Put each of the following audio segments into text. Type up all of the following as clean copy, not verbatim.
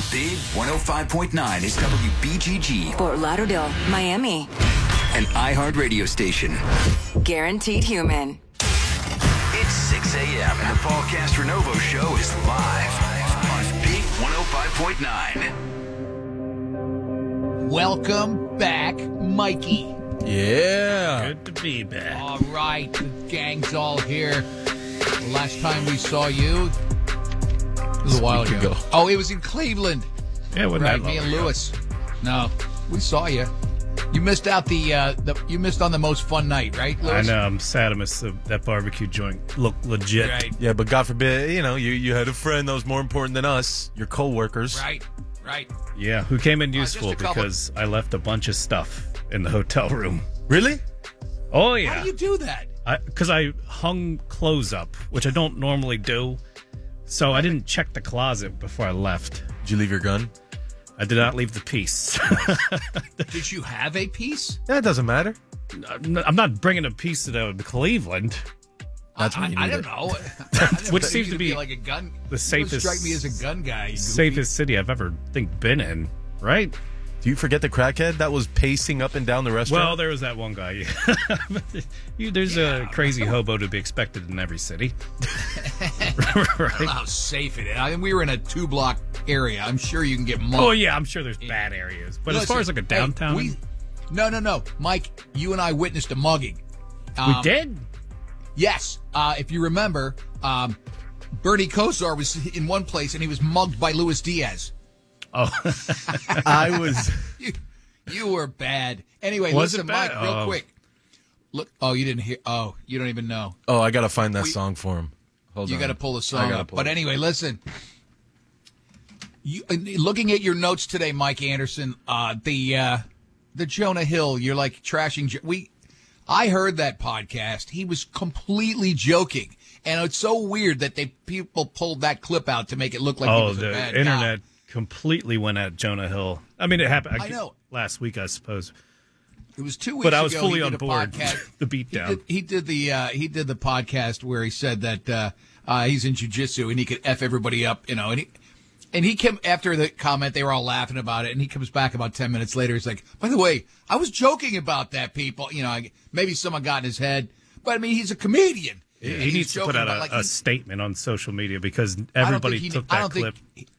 Big 105.9 is WBGG. Fort Lauderdale, Miami. An iHeart radio station. Guaranteed Human. It's 6 a.m. and the Paul Castronovo Show is live on Big 105.9. Welcome back, Mikey. Yeah. Good to be back. All right, the gang's all here. The last time we saw you was a while ago. Oh, it was in Cleveland. Yeah, wasn't Right, that long me and ago. Lewis. No, we saw you. You missed out you missed on the most fun night, right, I Lewis? know. I'm sad I missed that barbecue joint. Looked legit. Right, Yeah, but God forbid, you had a friend that was more important than us, your co-workers. right. Yeah, who came in just useful a couple- because I left a bunch of stuff in the hotel room. Really? Oh, How yeah. do you do that? Because I hung clothes up, which I don't normally do. So I didn't check the closet before I left. Did you leave your gun? I did not leave the piece. Did you have a piece? Yeah, it doesn't matter. I'm not bringing a piece to Cleveland. That's when you I need don't it. know. Which seems to be like a gun. the safest- You strike me as a gun guy. you goofy. Safest city I've ever been in, right? Do you forget the crackhead that was pacing up and down the restaurant? Well, there was that one guy. There's a crazy hobo to be expected in every city. I don't know Right? how safe it is. I mean, we were in a 2-block area. I'm sure you can get mugged. Oh, yeah, I'm sure there's bad areas. But as far as like a downtown. Hey, no. Mike, you and I witnessed a mugging. We did? Yes. If you remember, Bernie Kosar was in one place and he was mugged by Luis Diaz. Oh, I was. You were bad. Anyway, Was listen, it bad? Mike, real Oh. quick. Look. Oh, you didn't hear. Oh, you don't even know. Oh, I gotta find that song for him. Hold You on. got to pull the I song gotta up. pull But it. anyway, listen. Looking at your notes today, Mike Anderson, the Jonah Hill, you're like trashing. I heard that podcast. He was completely joking, and it's so weird that people pulled that clip out to make it look like he was a the bad internet guy. completely went at Jonah Hill. I mean, it happened I know. last week, I suppose. It was 2 weeks But I was ago, fully he on did a board. podcast. The beatdown. He did the podcast where he said that he's in jiu-jitsu and he could F everybody up, and he came after the comment, they were all laughing about it, and he comes back about 10 minutes later. He's like, by the way, I was joking about that, people. Maybe someone got in his head, but I mean, he's a comedian. He And needs to put out a statement on social media because everybody took that clip.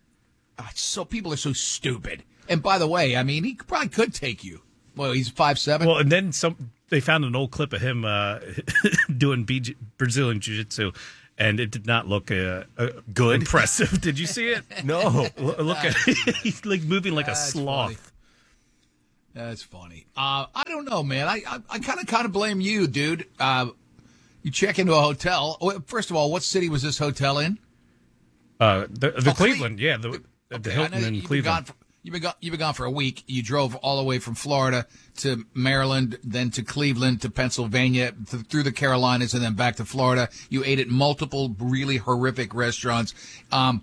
So people are so stupid. And by the way, I mean, he probably could take you. Well, he's 5'7". Well, and then they found an old clip of him doing Brazilian Jiu-Jitsu, and it did not look Good? impressive. Did you see it? No. Look at he's like moving like a sloth. Funny. That's funny. I don't know, man. I kind of blame you, dude. You check into a hotel. First of all, what city was this hotel in? The Cleveland, yeah, the Okay, I Hilton know in you've Cleveland. You've been gone for a week. You drove all the way from Florida to Maryland, then to Cleveland, to Pennsylvania, through the Carolinas, and then back to Florida. You ate at multiple really horrific restaurants, and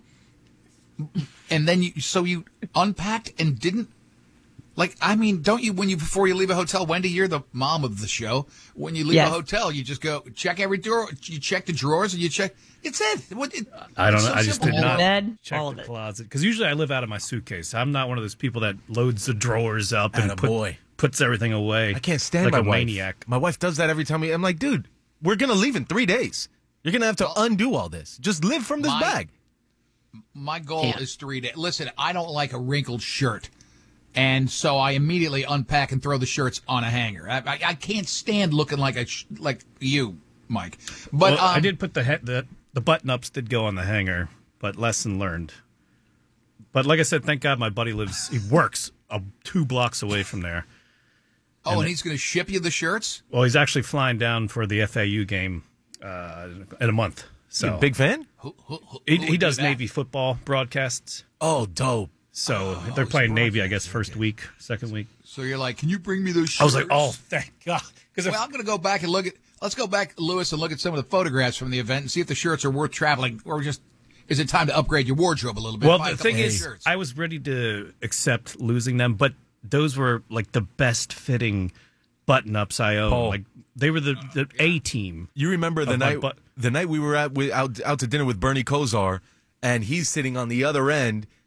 then you unpacked and didn't. Don't you before you leave a hotel, Wendy, you're the mom of the show. When you leave a hotel, you just go check every drawer. You check the drawers and you check. It's it. I don't it's know. so I just simple. did not Bed, check all the of it. closet because usually I live out of my suitcase. I'm not one of those people that loads the drawers up and Attaboy. puts everything away. I can't stand like my a wife. maniac. My wife does that every time. I'm like, dude, we're going to leave in 3 days. You're going to have to undo all this. Just live from this bag. My goal is 3 days. Listen, I don't like a wrinkled shirt. And so I immediately unpack and throw the shirts on a hanger. I can't stand looking like like you, Mike. But Well, I did put the button ups did go on the hanger, but lesson learned. But like I said, thank God my buddy he works 2 blocks away from there. and he's going to ship you the shirts? Well, he's actually flying down for the FAU game in a month. So You a big fan? Who he would does do that? Navy football broadcasts. Oh, dope. So they're playing Navy, I guess, first week, second week. So you're like, can you bring me those shirts? I was like, oh, thank God. Because Well, I'm going to go back and let's go back, Lewis, and look at some of the photographs from the event and see if the shirts are worth traveling or just, is it time to upgrade your wardrobe a little bit? well, Buy a the couple thing of is, shirts. I was ready to accept losing them, but those were like the best fitting button ups I own. Paul. Like they were the A team. You remember the Of my night the night we were out to dinner with Bernie Kosar, and he's sitting on the other end,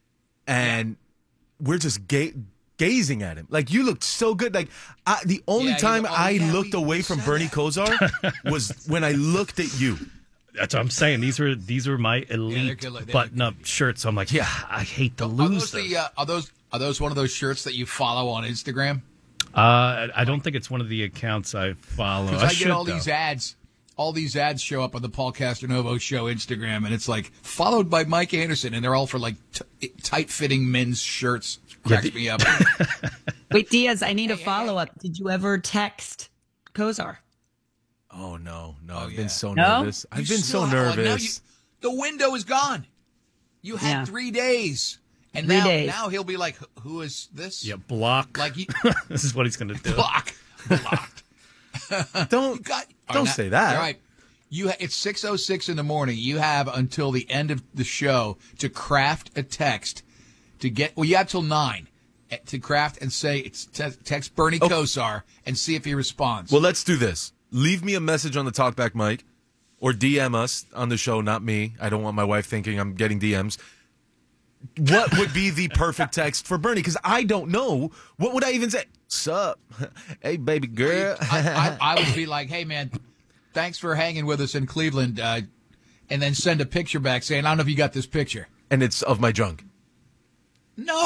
and we're just gazing at him. Like, you looked so good. Like, the only time I looked away from Bernie Kosar was when I looked at you. That's what I'm saying. These were my elite button-up shirts. So I'm like, I hate to lose those. Are those one of those shirts that you follow on Instagram? I don't think it's one of the accounts I follow. Because I get all these ads. All these ads show up on the Paul Castronovo Show Instagram, and it's like, followed by Mike Anderson, and they're all for like tight-fitting men's shirts. Cracks me up. Wait, Diaz, I need a follow-up. Did you ever text Kosar? Oh, no. I've been so No? nervous. I've been so nervous. The window is gone. You had 3 days. And 3 days. Now he'll be like, who is this? Yeah, block. Like This is what he's going to do. Blocked. Don't say that. All right. It's 6:06 in the morning. You have until the end of the show to craft a text to get. Well, you have till 9 to craft and say it's text Bernie Kosar and see if he responds. Well, let's do this. Leave me a message on the Talkback mic, or DM us on the show. Not me. I don't want my wife thinking I'm getting DMs. What would be the perfect text for Bernie? Because I don't know. What would I even say? Sup? Hey, baby girl. I would be like, hey, man, thanks for hanging with us in Cleveland. And then send a picture back saying, I don't know if you got this picture. And it's of my junk. No.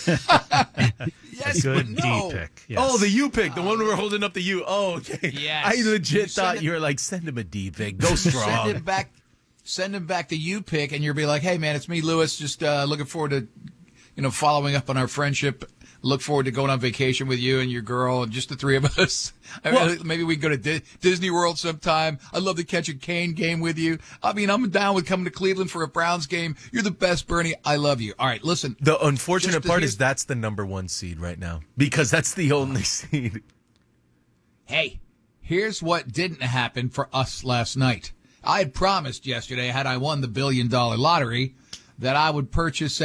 Yes, Good but no. D-pic. Yes. Oh, the U pic, the one where we're holding up the U. Oh, okay. Yes. I legit thought it- you were like, send him a D pic. Go strong. Send him back the U pic, and you'll be like, hey, man, it's me, Lewis. Just looking forward to, following up on our friendship. Look forward to going on vacation with you and your girl and just the three of us. Maybe we can go to Disney World sometime. I'd love to catch a Kane game with you. I mean, I'm down with coming to Cleveland for a Browns game. You're the best, Bernie. I love you. All right, listen. The unfortunate part is that's the number 1 seed right now because that's the only seed. Hey, here's what didn't happen for us last night. I had promised yesterday, had I won the $1 billion lottery, that I would purchase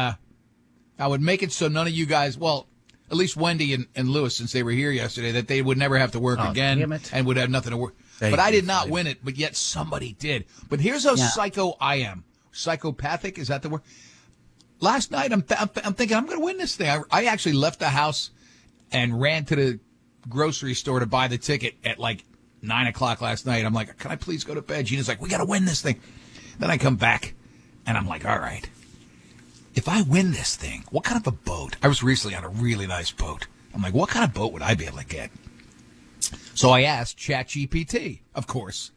I would make it so none of you guys, well, at least Wendy and Lewis, since they were here yesterday, that they would never have to work again and would have nothing to work. But I did not win it, but yet somebody did. But here's how psycho I am. Psychopathic, is that the word? Last night, I'm thinking, I'm going to win this thing. I actually left the house and ran to the grocery store to buy the ticket at like 9 o'clock last night. I'm like, can I please go to bed? Gina's like, we got to win this thing. Then I come back, and I'm like, all right. If I win this thing, what kind of a boat? I was recently on a really nice boat. I'm like, what kind of boat would I be able to get? So I asked ChatGPT, of course.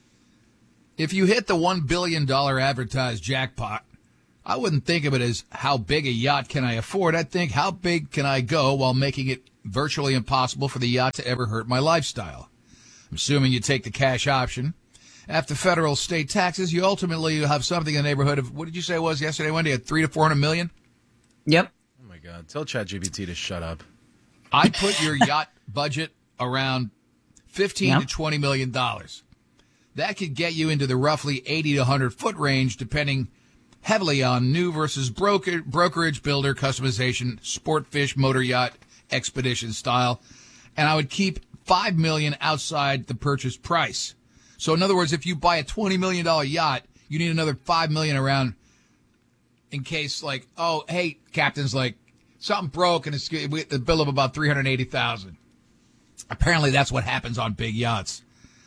If you hit the $1 billion advertised jackpot, I wouldn't think of it as how big a yacht can I afford. I'd think, how big can I go while making it virtually impossible for the yacht to ever hurt my lifestyle? I'm assuming you take the cash option. After federal state taxes, you ultimately have something in the neighborhood of, what did you say it was yesterday, Wendy? At $300 to $400 million? Yep. Oh, my God. Tell ChatGPT to shut up. I put your yacht budget around $15 to $20 million. That could get you into the roughly 80 to 100 foot range, depending heavily on new versus brokerage, builder, customization, sport fish, motor yacht, expedition style. And I would keep $5 million outside the purchase price. So in other words, if you buy a $20 million yacht, you need another $5 million around in case, like, oh, hey, captain's like, something broke and it's the bill of about $380,000. Apparently that's what happens on big yachts.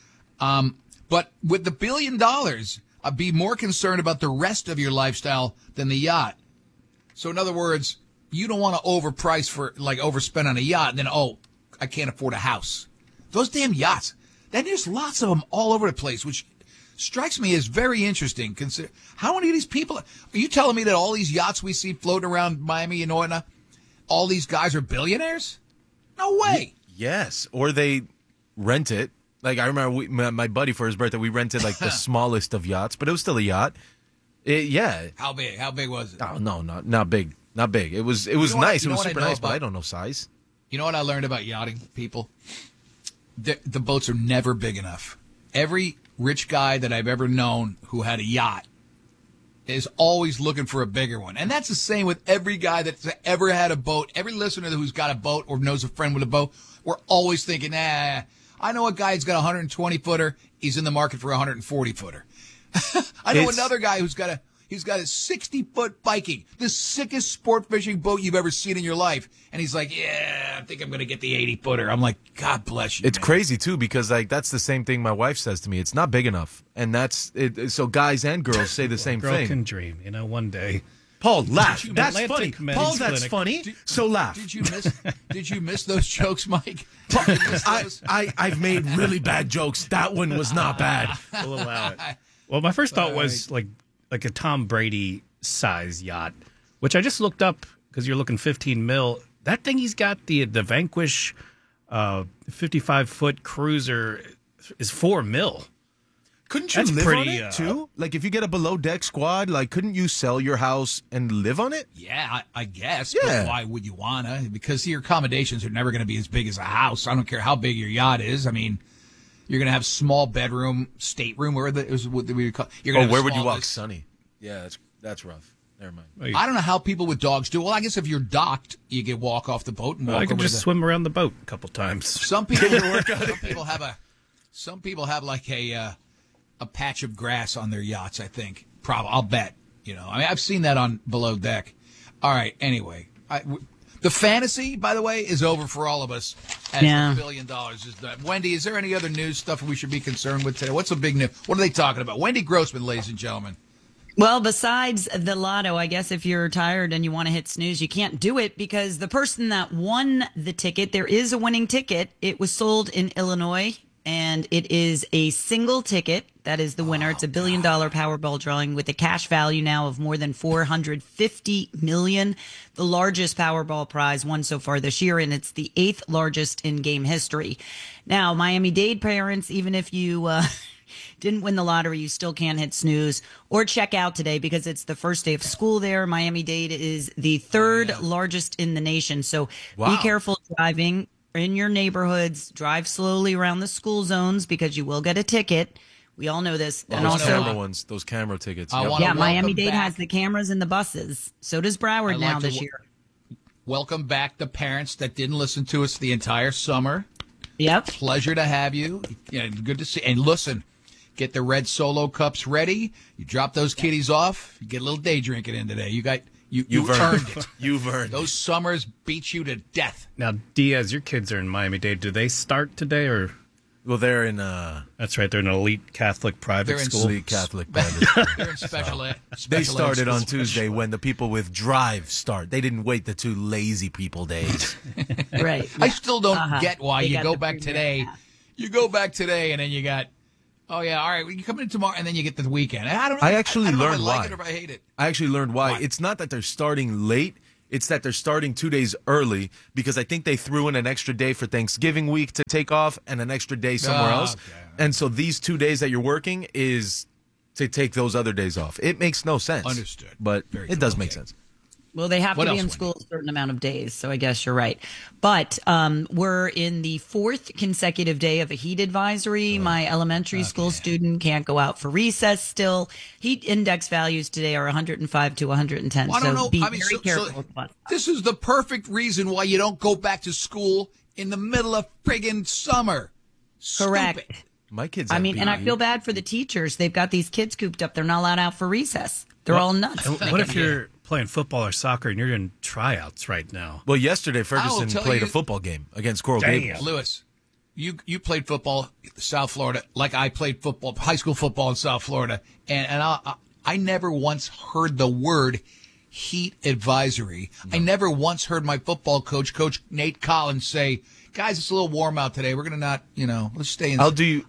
But with the $1 billion, I'd be more concerned about the rest of your lifestyle than the yacht. So in other words, you don't want to overspend on a yacht and then, oh, I can't afford a house. Those damn yachts. Then there's lots of them all over the place, which strikes me as very interesting. Consider how many of these people are you telling me that all these yachts we see floating around Miami and whatnot, all these guys are billionaires? No way. Yes, or they rent it. Like I remember my buddy for his birthday, we rented like the smallest of yachts, but it was still a yacht. Yeah. How big? How big was it? Oh no, not big. Not big. It was nice. It was super nice, but I don't know size. You know what I learned about yachting, people? The boats are never big enough. Every rich guy that I've ever known who had a yacht is always looking for a bigger one. And that's the same with every guy that's ever had a boat. Every listener who's got a boat or knows a friend with a boat, we're always thinking, I know a guy who's got a 120-footer. He's in the market for a 140-footer. I know another guy who's got He's got a 60-foot Viking, the sickest sport fishing boat you've ever seen in your life. And he's like, yeah, I think I'm going to get the 80-footer. I'm like, God bless you, It's man. crazy, too, because like that's the same thing my wife says to me. It's not big enough. And that's it. So guys and girls say the same Girl thing. can dream, one day. Paul, laugh. That's Atlantic funny. Men's Paul, that's Clinic. funny. So laugh. Did you miss those jokes, Mike? I've made really bad jokes. That one was not bad. We'll allow it. Well, my first thought was like a Tom Brady size yacht, which I just looked up because you're looking 15 mil. That thing he's got, the Vanquish 55-foot cruiser, is 4 mil. Couldn't you That's live pretty, on it too? Like if you get a below deck squad, like couldn't you sell your house and live on it? Yeah, I guess. Yeah. But why would you wanna? Because your accommodations are never going to be as big as a house. I don't care how big your yacht is. I mean, you're going to have small bedroom, stateroom, or what do we call? You're gonna have where a would you small walk, list. Sonny? Yeah, that's rough. Never mind. I don't know how people with dogs do. Well, I guess if you're docked, you can walk off the boat and walk I can over just to the. swim around the boat a couple times. Some people, some people have like a patch of grass on their yachts. I think. I'll bet. I mean, I've seen that on below deck. All right. Anyway, the fantasy, by the way, is over for all of us. As Yeah. $1 billion is done. Wendy, is there any other news stuff we should be concerned with today? What's the big news? What are they talking about? Wendy Grossman, ladies and gentlemen. Well, besides the lotto, I guess if you're tired and you want to hit snooze, you can't do it because the person that won the ticket, there is a winning ticket. It was sold in Illinois, and it is a single ticket. That is the winner. It's $1 billion Powerball drawing with a cash value now of more than $450 million, the largest Powerball prize won so far this year, and it's the 8th largest in game history. Now, Miami-Dade parents, even if you didn't win the lottery, you still can't hit snooze or check out today because it's the first day of school there. Miami-Dade is the third largest in the nation. So be careful driving in your neighborhoods. Drive slowly around the school zones because you will get a ticket. We all know this. Well, And those also, camera ones, those camera tickets. I Yep. wanna yeah, welcome Miami-Dade back- has the cameras in the buses. So does Broward I'd now like to this year. Welcome back the parents that didn't listen to us the entire summer. Yep. Pleasure to have you. Yeah, good to see. And listen, get the red Solo cups ready. You drop those kiddies off. You get a little day drinking in today. You've earned it. You've earned Those summers beat you to death. Now, Diaz, your kids are in Miami-Dade. Do they start today or? Well, they're in That's right. They're in an elite Catholic private They're in school. Elite Catholic private school. They're in special ed. They special ed started on schools. Tuesday when the people with drive start. They didn't wait the 2 lazy people days. Right. I still don't get why They you got go the back premier today. half. You go back today, and then you got, oh yeah, all right, well, you come in tomorrow, and then you get the weekend. And I don't. I actually I don't know learned if I like why. it or if I hate it. I actually learned why. Why? It's not that they're starting late. It's that they're starting 2 days early because I think they threw in an extra day for Thanksgiving week to take off and an extra day somewhere Oh, else. okay. And so these 2 days that you're working is to take those other days off. It makes no sense. Understood. But Very it good. does make Okay. sense. Well, they have What to be else, in Wendy? school a certain amount of days, so I guess you're right. But we're in the 4th consecutive day of a heat advisory. My elementary school student can't go out for recess still. Heat index values today are 105 to 110, Well, I so don't know. be I mean, very so careful with that. this is the perfect reason why you don't go back to school in the middle of friggin' summer. Correct. Stupid. My kids I have mean, and I BU. feel bad for the teachers. They've got these kids cooped up. They're not allowed out for recess. They're all nuts. And what if you're playing football or soccer and you're in tryouts right now? Well, yesterday Ferguson tell played you- a football game against Coral Damn. Gables. Lewis, you played football South Florida like I played football, high school football in South Florida, and I never once heard the word heat advisory. I never once heard my football coach, Coach Nate Collins, say, "Guys, it's a little warm out today. We're gonna not, let's stay in." I'll do you.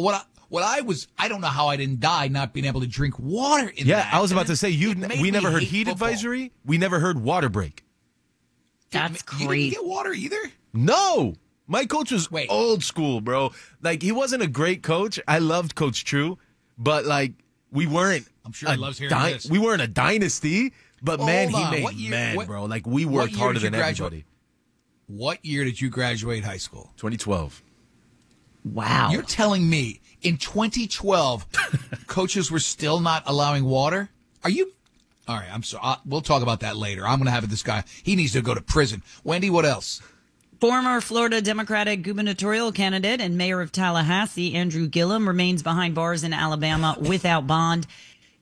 I don't know how I didn't die not being able to drink water in Yeah, that. I was about And to say it made we me never heard hate heat football. advisory. We never heard water break. That's You crazy. didn't get water either? No. My coach was Wait. old school, bro. Like he wasn't a great coach. I loved Coach True, but like we weren't. I'm sure he loves hearing this. We weren't a dynasty, but man, Hold he on. made What year- bro. Like we what worked year harder did you than graduate? everybody. What year did you graduate high school? 2012. Wow. You're telling me in 2012, coaches were still not allowing water? Are you? All right, I'm sorry. We'll talk about that later. I'm going to have this guy. He needs to go to prison. Wendy, what else? Former Florida Democratic gubernatorial candidate and mayor of Tallahassee, Andrew Gillum, remains behind bars in Alabama without bond.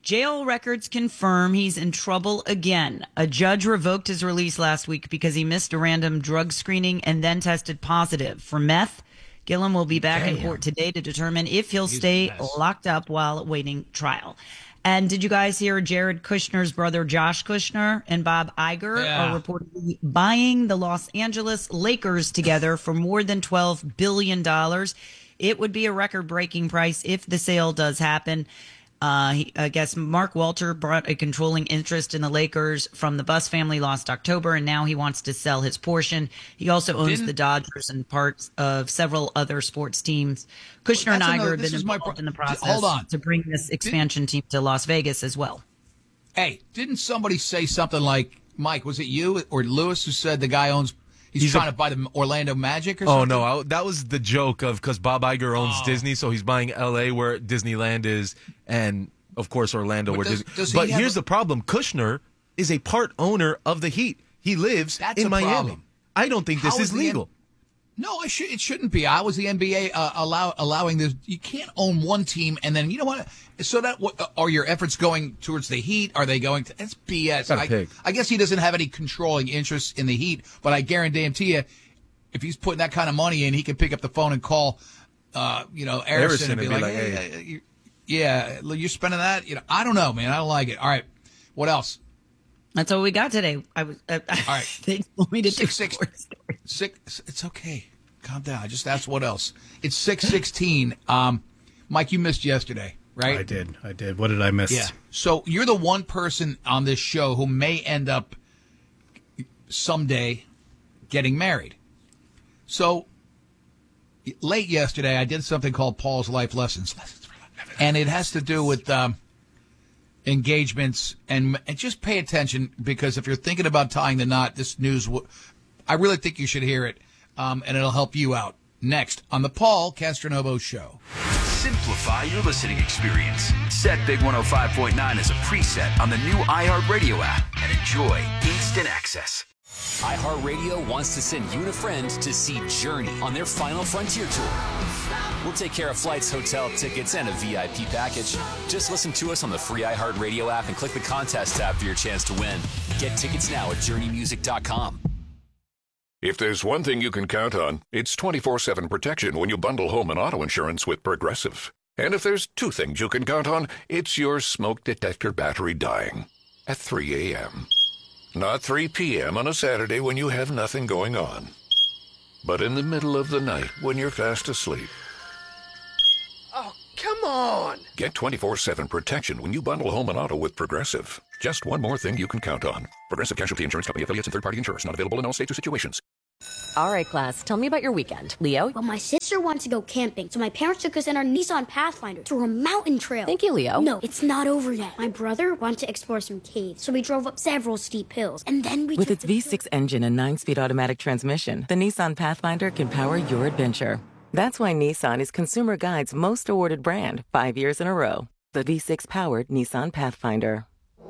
Jail records confirm he's in trouble again. A judge revoked his release last week because he missed a random drug screening and then tested positive for meth. Gillum will be back in court today to determine if he'll stay locked up while awaiting trial. And did you guys hear Jared Kushner's brother Josh Kushner and Bob Iger are reportedly buying the Los Angeles Lakers together for more than $12 billion? It would be a record-breaking price if the sale does happen. I guess Mark Walter brought a controlling interest in the Lakers from the Buss family last October, and now he wants to sell his portion. He also owns the Dodgers and parts of several other sports teams. Kushner and Iger have been involved in the process to bring this expansion team to Las Vegas as well. Hey, didn't somebody say something like, Mike, was it you or Lewis who said the guy owns... He's trying to buy the Orlando Magic or something? Oh, no. That was the joke of because Bob Iger owns Disney, so he's buying L.A. where Disneyland is, and, of course, Orlando where Disney... But here's the problem. Kushner is a part owner of the Heat. He lives in Miami. Problem. I don't think this is legal. No, it shouldn't be. I was the NBA allowing this. You can't own one team and then, you know what? So are your efforts going towards the Heat? Are they going to? That's BS. I guess he doesn't have any controlling interest in the Heat, but I guarantee you, if he's putting that kind of money in, he can pick up the phone and call, Harrison and be like, hey, you're spending that. I don't know, man. I don't like it. All right, what else? That's all we got today. All right. They told me to do 6. It's okay. Calm down. I just asked what else. It's 6:16. Mike, you missed yesterday, right? I did. What did I miss? Yeah. So you're the one person on this show who may end up someday getting married. So late yesterday, I did something called Paul's Life Lessons. And it has to do with engagements, and just pay attention, because if you're thinking about tying the knot, this news, I really think you should hear it, and it'll help you out. Next on the Paul Castronovo Show. Simplify your listening experience. Set Big 105.9 as a preset on the new iHeartRadio app and enjoy instant access. iHeartRadio wants to send you and a friend to see Journey on their Final Frontier tour. We'll take care of flights, hotel tickets, and a VIP package. Just listen to us on the free iHeartRadio app and click the contest tab for your chance to win. Get tickets now at JourneyMusic.com. If there's one thing you can count on, it's 24/7 protection when you bundle home and auto insurance with Progressive. And if there's two things you can count on, it's your smoke detector battery dying at 3 a.m. Not 3 p.m. on a Saturday when you have nothing going on, but in the middle of the night when you're fast asleep. Oh, come on! Get 24/7 protection when you bundle home and auto with Progressive. Just one more thing you can count on. Progressive Casualty Insurance Company affiliates and third-party insurers. Not available in all states or situations. All right, class. Tell me about your weekend. Leo? Well, my sister wants to go camping, so my parents took us in our Nissan Pathfinder to a mountain trail. Thank you, Leo. No, it's not over yet. My brother wanted to explore some caves, so we drove up several steep hills, and then we With its V6 engine and 9-speed automatic transmission, the Nissan Pathfinder can power your adventure. That's why Nissan is Consumer Guide's most awarded brand 5 years in a row. The V6-powered Nissan Pathfinder.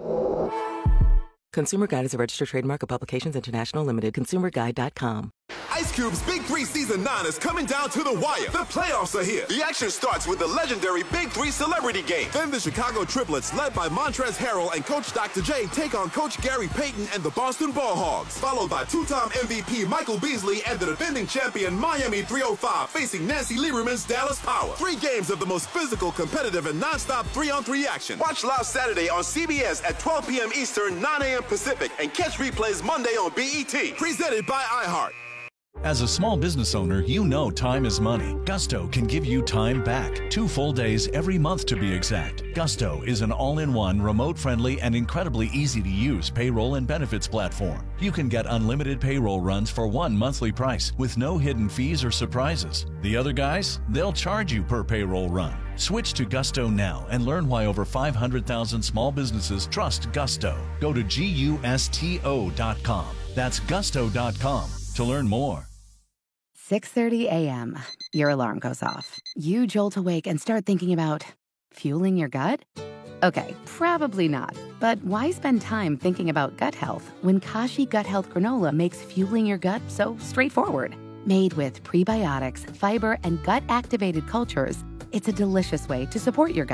Consumer Guide is a registered trademark of Publications International Limited. ConsumerGuide.com. Ice Cube's Big 3 Season 9 is coming down to the wire. The playoffs are here. The action starts with the legendary Big 3 Celebrity Game. Then the Chicago Triplets, led by Montrezl Harrell and Coach Dr. J, take on Coach Gary Payton and the Boston Ball Hogs. Followed by two-time MVP Michael Beasley and the defending champion Miami 305 facing Nancy Lieberman's Dallas Power. 3 games of the most physical, competitive, and non-stop 3-on-3 action. Watch live Saturday on CBS at 12 p.m. Eastern, 9 a.m. Pacific, and catch replays Monday on BET. Presented by iHeart. As a small business owner, you know time is money. Gusto can give you time back. 2 full days every month to be exact. Gusto is an all-in-one, remote-friendly, and incredibly easy-to-use payroll and benefits platform. You can get unlimited payroll runs for one monthly price with no hidden fees or surprises. The other guys, they'll charge you per payroll run. Switch to Gusto now and learn why over 500,000 small businesses trust Gusto. Go to GUSTO.com. That's Gusto.com to learn more. 6:30 a.m. Your alarm goes off. You jolt awake and start thinking about fueling your gut? Okay, probably not. But why spend time thinking about gut health when Kashi Gut Health Granola makes fueling your gut so straightforward? Made with prebiotics, fiber, and gut-activated cultures, it's a delicious way to support your gut.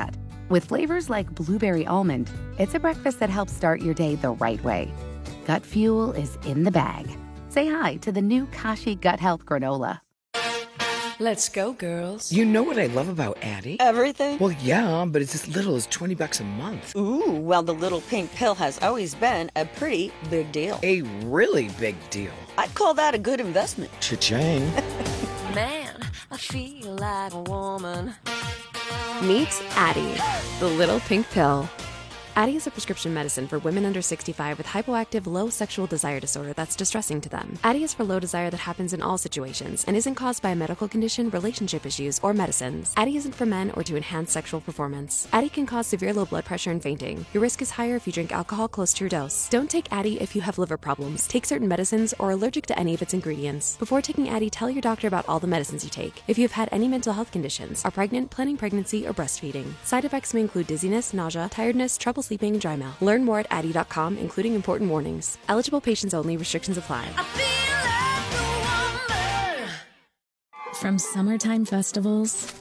With flavors like blueberry almond, it's a breakfast that helps start your day the right way. Gut fuel is in the bag. Say hi to the new Kashi Gut Health Granola. Let's go, girls. You know what I love about Addie? Everything? Well, yeah, but it's as little as $20 a month. Ooh, well, the little pink pill has always been a pretty big deal. A really big deal. I'd call that a good investment. Cha-ching. Man, I feel like a woman. Meet Addie, the little pink pill. Addie is a prescription medicine for women under 65 with hypoactive, low sexual desire disorder that's distressing to them. Addie is for low desire that happens in all situations and isn't caused by a medical condition, relationship issues, or medicines. Addie isn't for men or to enhance sexual performance. Addie can cause severe low blood pressure and fainting. Your risk is higher if you drink alcohol close to your dose. Don't take Addie if you have liver problems, take certain medicines, or are allergic to any of its ingredients. Before taking Addie, tell your doctor about all the medicines you take. If you have had any mental health conditions, are pregnant, planning pregnancy, or breastfeeding. Side effects may include dizziness, nausea, tiredness, trouble sleeping, and dry mouth. Learn more at Addie.com, including important warnings. Eligible patients only. Restrictions apply. From summertime festivals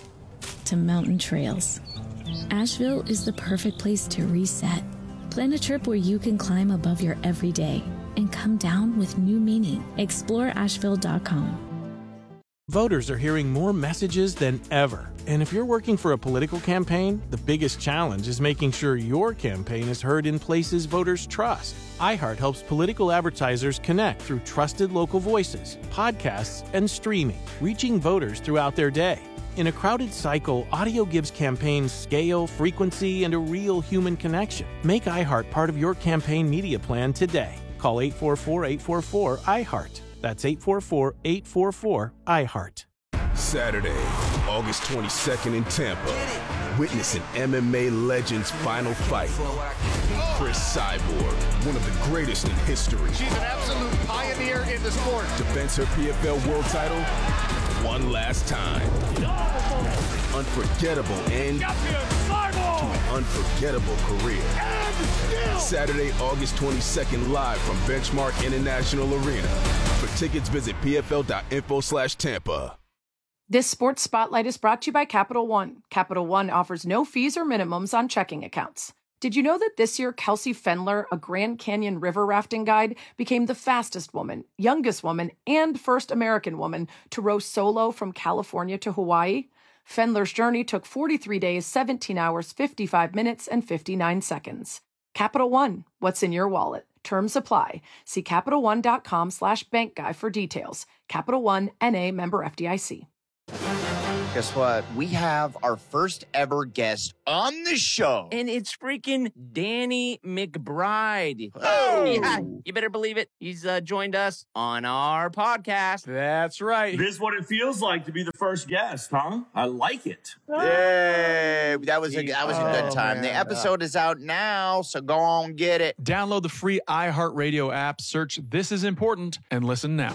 to mountain trails, Asheville is the perfect place to reset. Plan a trip where you can climb above your everyday and come down with new meaning. Explore Asheville.com. Voters are hearing more messages than ever. And if you're working for a political campaign, the biggest challenge is making sure your campaign is heard in places voters trust. iHeart helps political advertisers connect through trusted local voices, podcasts, and streaming, reaching voters throughout their day. In a crowded cycle, audio gives campaigns scale, frequency, and a real human connection. Make iHeart part of your campaign media plan today. Call 844-844-iHeart. That's 844-844-iHeart. Saturday, August 22nd in Tampa. Witness an MMA legend's final fight. Chris Cyborg, one of the greatest in history. She's an absolute pioneer in the sport. Defends her PFL world title one last time. Unforgettable end to an unforgettable career. Saturday, August 22nd, live from Benchmark International Arena. For tickets, visit pfl.info/Tampa. This sports spotlight is brought to you by Capital One. Capital One offers no fees or minimums on checking accounts. Did you know that this year Kelsey Fendler, a Grand Canyon river rafting guide, became the fastest woman, youngest woman, and first American woman to row solo from California to Hawaii? Fendler's journey took 43 days, 17 hours, 55 minutes, and 59 seconds. Capital One, what's in your wallet? Terms apply. See CapitalOne.com/bankguy for details. Capital One, N.A. member FDIC. Guess what? We have our first ever guest on the show. And it's freaking Danny McBride. Oh! Yeah, you better believe it. He's joined us on our podcast. That's right. This is what it feels like to be the first guest, huh? I like it. Yay! That was a good time. Man. The episode is out now, so go on get it. Download the free iHeartRadio app, search This Is Important, and listen now.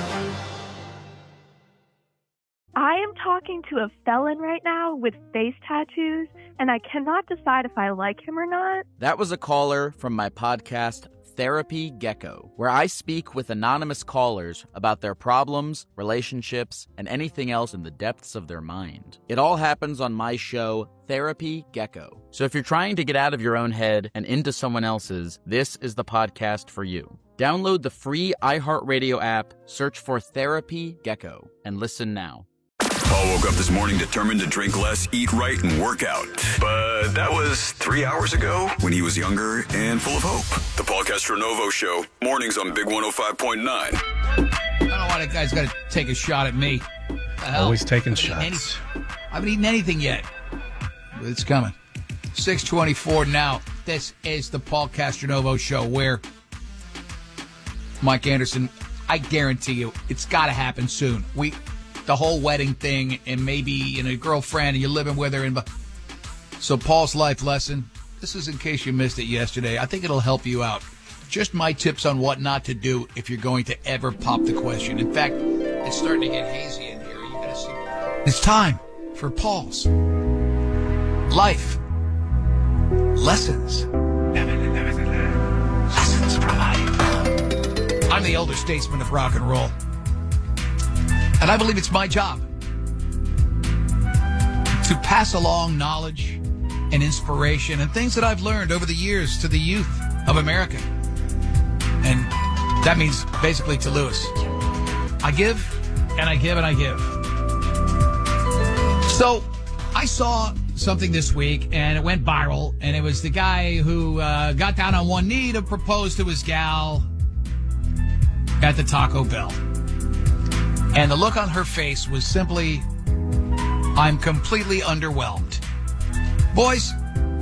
I am talking to a felon right now with face tattoos, and I cannot decide if I like him or not. That was a caller from my podcast, Therapy Gecko, where I speak with anonymous callers about their problems, relationships, and anything else in the depths of their mind. It all happens on my show, Therapy Gecko. So if you're trying to get out of your own head and into someone else's, this is the podcast for you. Download the free iHeartRadio app, search for Therapy Gecko, and listen now. Paul woke up this morning determined to drink less, eat right, and work out. But that was 3 hours ago when he was younger and full of hope. The Paul Castronovo Show, mornings on Big 105.9. I don't know why that guy's got to take a shot at me. The hell? Always taking shots. I haven't eaten anything yet. But it's coming. 6:24 now. This is the Paul Castronovo Show, where Mike Anderson, I guarantee you, it's got to happen soon. The whole wedding thing, and maybe a girlfriend, and you're living with her. So Paul's life lesson, this is in case you missed it yesterday. I think it'll help you out. Just my tips on what not to do if you're going to ever pop the question. In fact, it's starting to get hazy in here. You gotta see. It's time for Paul's life lessons. Lessons from life. I'm the elder statesman of rock and roll. And I believe it's my job to pass along knowledge and inspiration and things that I've learned over the years to the youth of America. And that means basically to Lewis. I give, and I give, and I give. So I saw something this week, and it went viral, and it was the guy who got down on one knee to propose to his gal at the Taco Bell. And the look on her face was simply, I'm completely underwhelmed. Boys,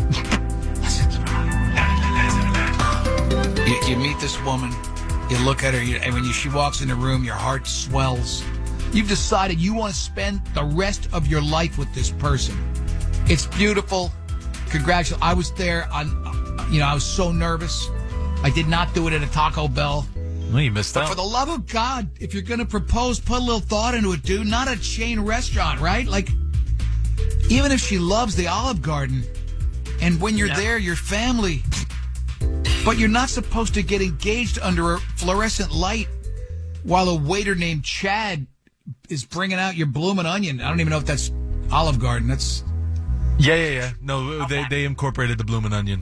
you meet this woman, you look at her, and when she walks in the room, your heart swells. You've decided you want to spend the rest of your life with this person. It's beautiful. Congratulations. I was there. I was so nervous. I did not do it at a Taco Bell. Well, you missed out. But for the love of God, if you're going to propose, put a little thought into it, dude. Not a chain restaurant, right? Like, even if she loves the Olive Garden, and when you're there, your family, but you're not supposed to get engaged under a fluorescent light while a waiter named Chad is bringing out your bloomin' onion. I don't even know if that's Olive Garden. That's... Yeah. No, they incorporated the bloomin' onion.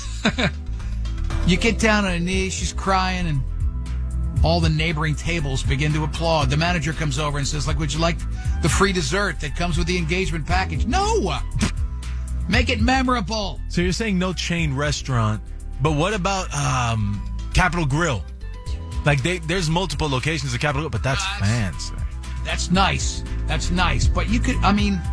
You get down on a knee, she's crying, and all the neighboring tables begin to applaud. The manager comes over and says, would you like the free dessert that comes with the engagement package? No! Make it memorable. So you're saying no chain restaurant, but what about Capitol Grill? Like, there's multiple locations of Capitol Grill, but that's fancy. That's nice. But you could,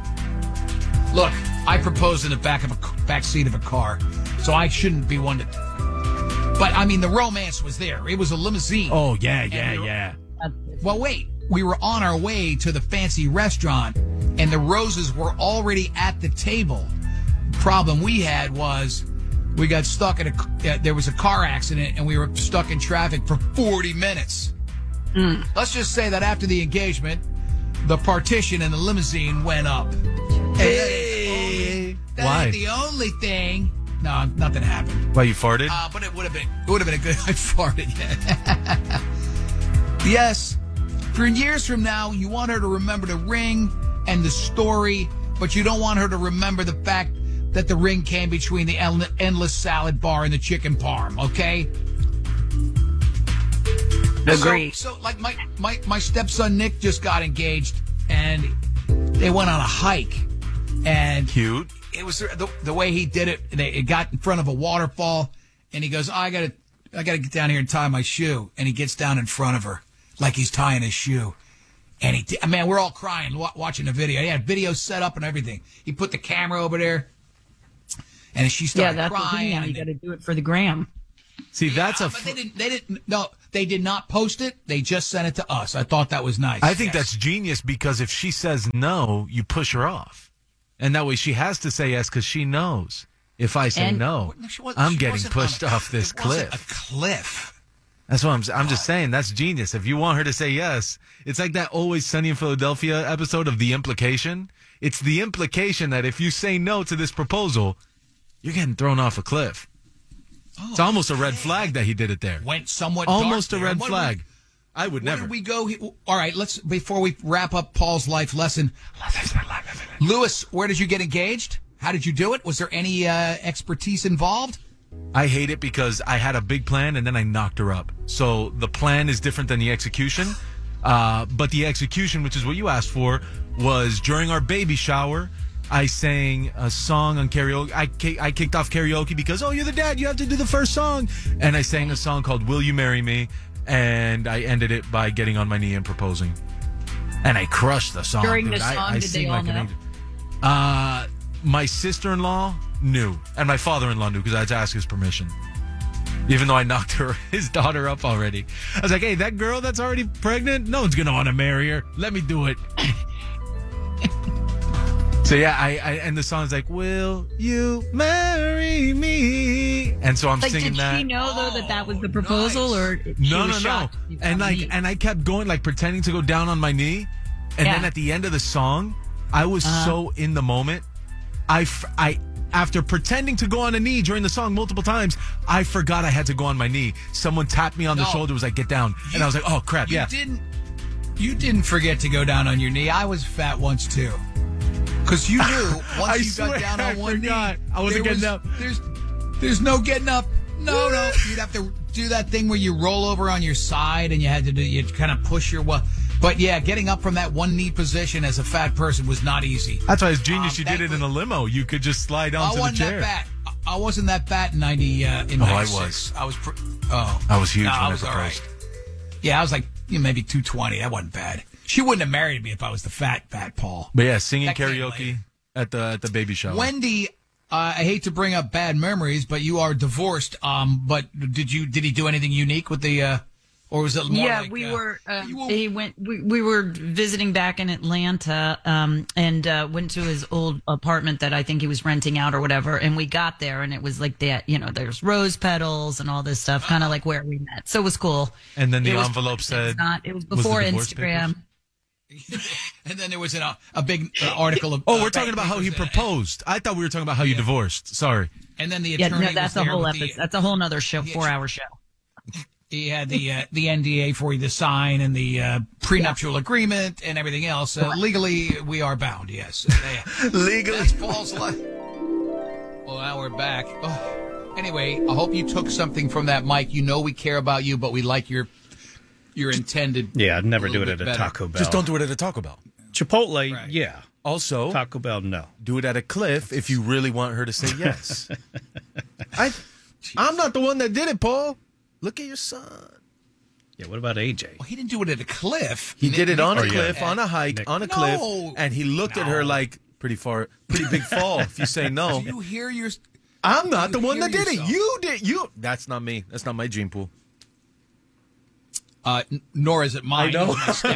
look, I proposed in the back seat of a car, so I shouldn't be one to... But, the romance was there. It was a limousine. Oh, yeah. Well, wait. We were on our way to the fancy restaurant, and the roses were already at the table. Problem we had was we got stuck there was a car accident, and we were stuck in traffic for 40 minutes. Let's just say that after the engagement, the partition in the limousine went up. Hey! That ain't the only thing. No, nothing happened. Why, you farted? But it would have been a good... I farted, yeah. Yes. For years from now, you want her to remember the ring and the story, but you don't want her to remember the fact that the ring came between the endless salad bar and the chicken parm, okay? Agree. So like my stepson Nick just got engaged, and they went on a hike, and cute. It was the way he did it. It got in front of a waterfall, and he goes, I gotta get down here and tie my shoe. And he gets down in front of her like he's tying his shoe. And we're all crying watching the video. He had video set up and everything. He put the camera over there, and she started crying. Yeah, you got to do it for the gram. See, that's but they did not post it. They just sent it to us. I thought that was nice. I think that's genius, because if she says no, you push her off. And that way she has to say yes, because she knows if I say no, I'm getting pushed off this cliff. A cliff. That's what I'm just saying. That's genius. If you want her to say yes, it's like that Always Sunny in Philadelphia episode of The Implication. It's the implication that if you say no to this proposal, you're getting thrown off a cliff. Oh, it's almost a red flag that he did it there. Went somewhat almost dark a red flag. I would never. Where did we go? All right, before we wrap up Paul's life lesson. Lewis, where did you get engaged? How did you do it? Was there any expertise involved? I hate it because I had a big plan and then I knocked her up. So the plan is different than the execution. But the execution, which is what you asked for, was during our baby shower. I sang a song on karaoke. I kicked off karaoke because, you're the dad, you have to do the first song. And I sang a song called Will You Marry Me? And I ended it by getting on my knee and proposing. And I crushed the song. During the song, did they all know? My sister-in-law knew. And my father-in-law knew, because I had to ask his permission. Even though I knocked his daughter up already. I was like, hey, that girl that's already pregnant, no one's going to want to marry her. Let me do it. So yeah, I and the song's like, will you marry me? And so I'm singing that. Did she know though that was the proposal, or no? And I kept going, like pretending to go down on my knee, and then at the end of the song, I was so in the moment. I after pretending to go on a knee during the song multiple times, I forgot I had to go on my knee. Someone tapped me on the shoulder, was like, get down, and I was like, oh crap, You didn't forget to go down on your knee. I was fat once too. Because you knew once you got down on one knee, I wasn't getting up. There's no getting up. No. You'd have to do that thing where you roll over on your side and you kind of push your But yeah, getting up from that one knee position as a fat person was not easy. That's why it's genius you did it in a limo. You could just slide onto the chair. I wasn't that fat in 90. In 96. I was. I was huge when I proposed. Right. Yeah, I was like maybe 220. That wasn't bad. She wouldn't have married me if I was the fat Paul. But yeah, singing karaoke at the baby shower. Wendy, I hate to bring up bad memories, but you are divorced. But did he do anything unique with the? Or was it more like... we were... We were visiting back in Atlanta and went to his old apartment that I think he was renting out or whatever, and we got there, and it was like that, there's rose petals and all this stuff, kind of like where we met. So it was cool. And then the envelope said... It was before Instagram. And then there was a big article of... we're talking about how he proposed. I thought we were talking about how you divorced. Sorry. And then the attorney that's a whole episode. That's a whole nother show, 4-hour show. He had the NDA for you to sign and the prenuptial agreement and everything else. Legally, we are bound, yes. Legally. That's Paul's life. Well, now we're back. Oh. Anyway, I hope you took something from that, Mike. You know we care about you, but we like your intended... Yeah, I'd never do it at a Taco Bell. Just don't do it at a Taco Bell. Chipotle, right. Yeah. Also... Taco Bell, no. Do it at a Cliff if you really want her to say yes. I'm not the one that did it, Paul. Look at your son. Yeah, what about AJ? Well, he didn't do it at a cliff. He did it on a cliff, on a hike, on a cliff, and he looked at her like pretty big fall. If you say no, do you hear your? I'm not the one that did it. You did. That's not me. That's not my gene pool. Nor is it mine. I know.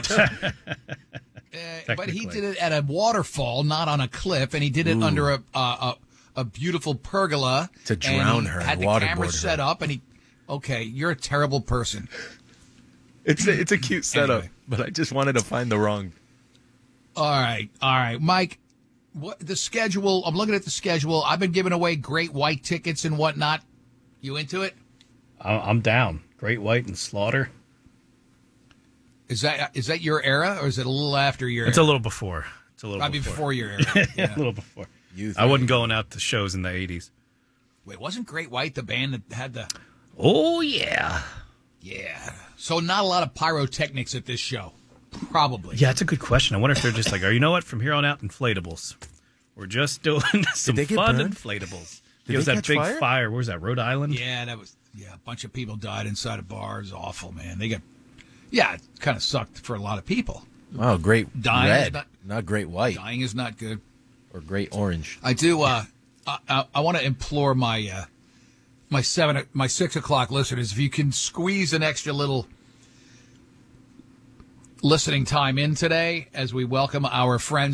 But he did it at a waterfall, not on a cliff, and he did it under a beautiful pergola to drown her. Had the camera set up, and he. Okay, you're a terrible person. It's a cute setup, but I just wanted to find the wrong. All right, Mike. What the schedule? I'm looking at the schedule. I've been giving away Great White tickets and whatnot. You into it? I'm down. Great White and Slaughter. Is that your era, or is it a little after your? It's a little before. It's a little probably before your era. Yeah. A little before. I wasn't going out to shows in the 80s. Wait, wasn't Great White the band that had the? Oh, yeah. Yeah. So not a lot of pyrotechnics at this show. Probably. Yeah, that's a good question. I wonder if they're just like, you know what? From here on out, inflatables. We're just doing some fun inflatables. It was that big fire. Where was that, Rhode Island? Yeah, a bunch of people died inside a bar. It was awful, man. It kind of sucked for a lot of people. Wow, great dying red, not great white. Dying is not good. Or great orange. I do, I want to implore my 6 o'clock listeners, if you can squeeze an extra little listening time in today as we welcome our friends